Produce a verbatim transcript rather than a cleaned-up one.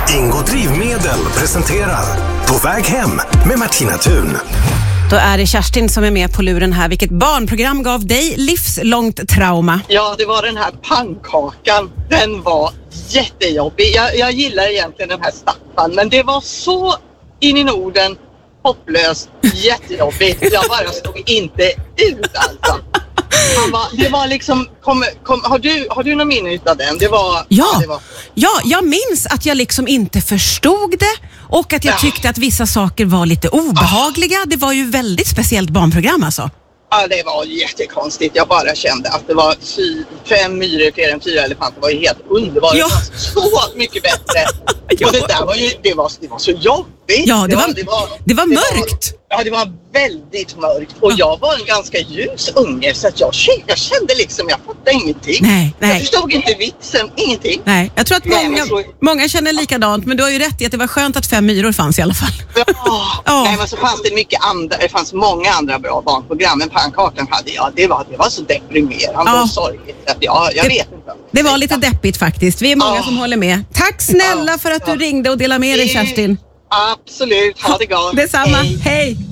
Ingo Drivmedel presenterar På väg hem med Martina Thun. Då är det Kerstin som är med på luren här. Vilket barnprogram gav dig livslångt trauma? Ja, det var den här pannkakan. Den var jättejobbig. Jag, jag gillar egentligen den här Staffan, men det var så in i Norden hopplöst, jättejobbigt. Jag bara stod inte ut alltså. Han var, det var liksom, kom, kom, har, du, har du någon minne av den? Det var, Ja. ja, det var... ja, jag minns att jag liksom inte förstod det och att jag Ja. tyckte att vissa saker var lite obehagliga. Det var ju väldigt speciellt barnprogram alltså. Ja, det var jättekonstigt. Jag bara kände att det var fy, fem myror fler än fyra elefanter. Det var ju helt underbart. Ja. Det var så mycket bättre. Ja. Och det där var ju, det var, det var så jobbigt. Ja, det var, det var, det var det mörkt. Var, ja, det var väldigt mörkt. Och jag var en ganska ljus unge, så att jag, jag kände liksom, jag fattade ingenting. Nej, nej. Jag förstod inte vitsen, ingenting. Nej, jag tror att Nej, många, men så- många känner likadant, men du har ju rätt i att det var skönt att fem myror fanns i alla fall. Ja. Ja. Nej, men så fanns det mycket andra, det fanns många andra bra barnprogram, men pannkakan hade jag, det var, det var så deprimerande Ja. och sorgligt att jag, jag Det- vet inte. Det var lite deppigt faktiskt. Vi är många Ja. som håller med. Tack snälla Ja. för att du Ja. ringde och delade med dig, Kerstin. Absolut, ha det gott. Detsamma. Hej. Hej.